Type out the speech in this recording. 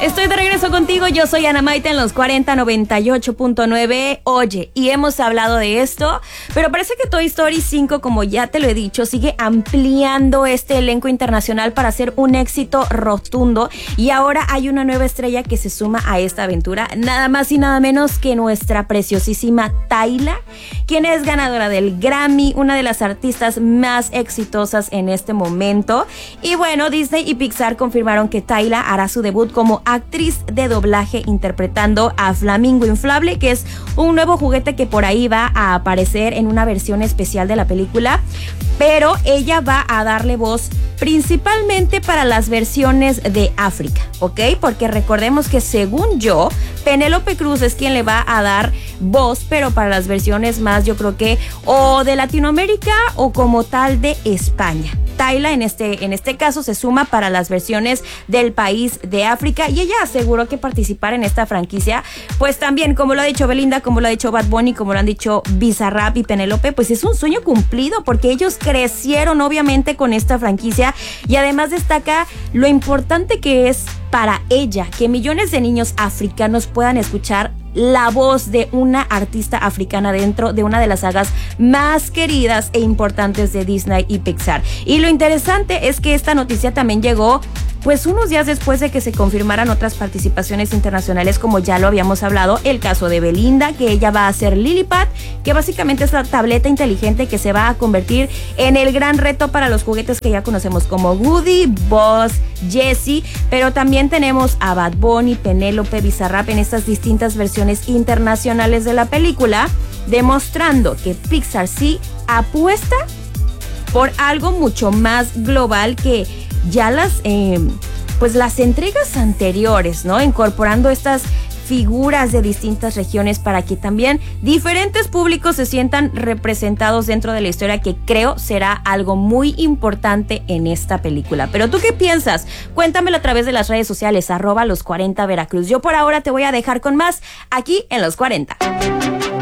Estoy de regreso contigo, yo soy Ana Maite en los 4098.9. Oye, y hemos hablado de esto, pero parece que Toy Story 5, como ya te lo he dicho, sigue ampliando este elenco internacional para hacer un éxito rotundo. Y ahora hay una nueva estrella que se suma a esta aventura, nada más y nada menos que nuestra preciosísima Tyla, quien es ganadora del Grammy, una de las artistas más exitosas en este momento. Y bueno, Disney y Pixar confirmaron que Tyla hará su debut como actriz de doblaje interpretando a Flamingo Inflable, que es un nuevo juguete que por ahí va a aparecer en una versión especial de la película, pero ella va a darle voz principalmente para las versiones de África, ¿ok? Porque recordemos que según yo, Penélope Cruz es quien le va a dar voz, pero para las versiones más, yo creo que o de Latinoamérica o como tal de España. Tyla en este caso se suma para las versiones del país de África y ella aseguró que participar en esta franquicia, pues también, como lo ha dicho Belinda, como lo ha dicho Bad Bunny, como lo han dicho Bizarrap y Penélope, pues es un sueño cumplido porque ellos crecieron obviamente con esta franquicia y además destaca lo importante que es para ella que millones de niños africanos puedan escuchar la voz de una artista africana dentro de una de las sagas más queridas e importantes de Disney y Pixar. Y lo interesante es que esta noticia también llegó pues unos días después de que se confirmaran otras participaciones internacionales, como ya lo habíamos hablado, el caso de Belinda, que ella va a ser Lilliput, que básicamente es la tableta inteligente que se va a convertir en el gran reto para los juguetes que ya conocemos como Woody, Buzz, Jessie, pero también tenemos a Bad Bunny, Penélope, Bizarrap en estas distintas versiones internacionales de la película, demostrando que Pixar sí apuesta por algo mucho más global que ya las entregas anteriores, ¿no? Incorporando estas figuras de distintas regiones para que también diferentes públicos se sientan representados dentro de la historia, que creo será algo muy importante en esta película. Pero ¿tú qué piensas? Cuéntamelo a través de las redes sociales, @los40 Veracruz. Yo por ahora te voy a dejar con más aquí en Los 40.